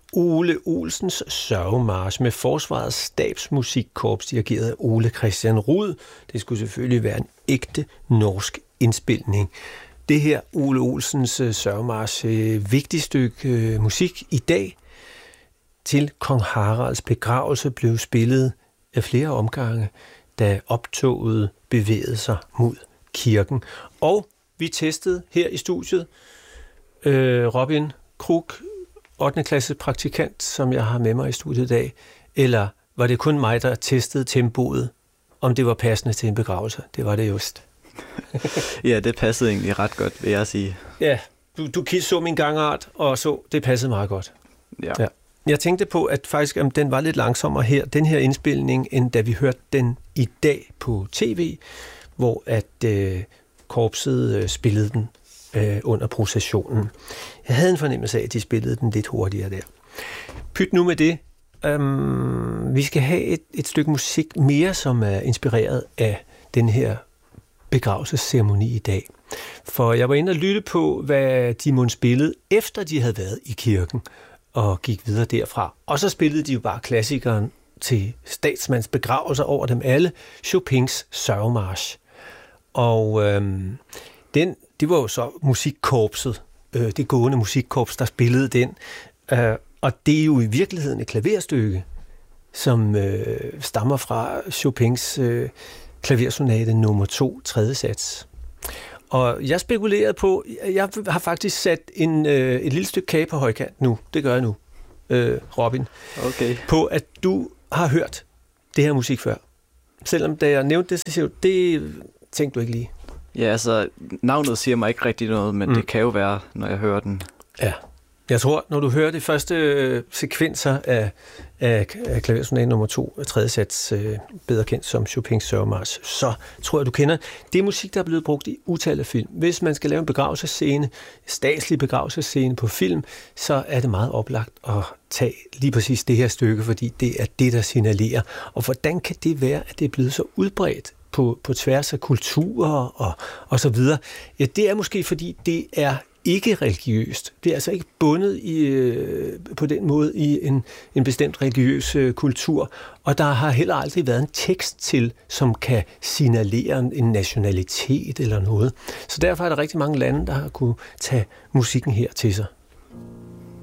Ole Olsens Sørgemarch med Forsvarets Stabsmusikkorps, dirigeret af Ole Christian Rud. Det skulle selvfølgelig være en ægte norsk indspilning. Det her Ole Olsens Sørgemarch, vigtigt stykke musik i dag, til kong Haralds begravelse blev spillet af flere omgange, da optoget bevægede sig mod kirken. Og vi testede her i studiet Robin Krug, 8. klasse praktikant, som jeg har med mig i studiet i dag. Eller var det kun mig, der testede tempoet, om det var passende til en begravelse? Det var det just. Ja, det passede egentlig ret godt, vil jeg sige. Ja, du så min gangart, og så det passede meget godt. Ja. Jeg tænkte på, at faktisk den var lidt langsommere her, den her indspilning, end da vi hørte den i dag på tv, hvor at korpset spillede den under processionen. Jeg havde en fornemmelse af, at de spillede den lidt hurtigere der. Pyt nu med det. Vi skal have et stykke musik mere, som er inspireret af den her begravelsesceremoni i dag. For jeg var inde og lytte på, hvad de måtte spillede, efter de havde været i kirken og gik videre derfra. Og så spillede de jo bare klassikeren til statsmands begravelser over dem alle, Chopins Sørgemarch. Og det var jo så musikkorpset, det gående musikkorps, der spillede den. Og det er jo i virkeligheden et klaverstykke, som stammer fra Chopins klaversonate nummer 2, 3. sats. Og jeg spekulerede på, jeg har faktisk sat et lille stykke kage på højkant nu. Det gør jeg nu, Robin. Okay. På at du har hørt det her musik før. Selvom da jeg nævnte det, så siger du, det tænkte du ikke lige. Ja, altså, navnet siger mig ikke rigtig noget, men det kan jo være, når jeg hører den. Ja. Jeg tror, når du hører de første sekvenser af klaversonate nummer 2, 3. sats, bedre kendt som Chopins Sørgemarch, så tror jeg, du kender. Det er musik, der er blevet brugt i utal af film. Hvis man skal lave en begravelsesscene, statslig begravelsesscene på film, så er det meget oplagt at tage lige præcis det her stykke, fordi det er det, der signalerer. Og hvordan kan det være, at det er blevet så udbredt på tværs af kulturer og så videre? Ja, det er måske, fordi det er ikke religiøst. Det er altså ikke bundet på den måde i en bestemt religiøs kultur, og der har heller aldrig været en tekst til, som kan signalere en nationalitet eller noget. Så derfor er der rigtig mange lande, der har kunne tage musikken her til sig.